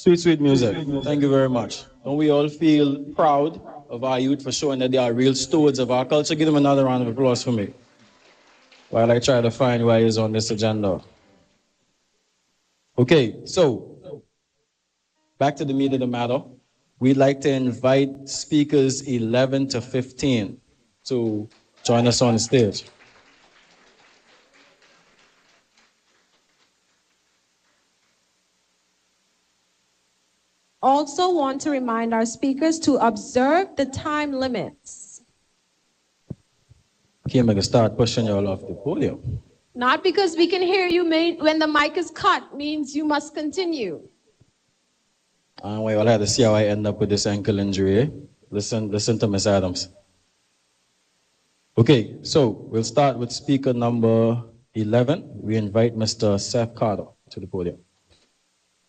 Sweet, sweet music. Thank you very much. Don't we all feel proud of our youth for showing that they are real stewards of our culture? Give them another round of applause for me while I try to find where he is on this agenda. Okay, so back to the meat of the matter. We'd like to invite speakers 11 to 15 to join us on the stage. Also want to remind our speakers to observe the time limits. Okay, I'm going to start pushing you all off the podium. Not because we can hear you when the mic is cut means you must continue. Well, I had to see how I end up with this ankle injury. Eh? Listen to Ms. Adams. Okay, so we'll start with speaker number 11. We invite Mr. Seth Carter to the podium.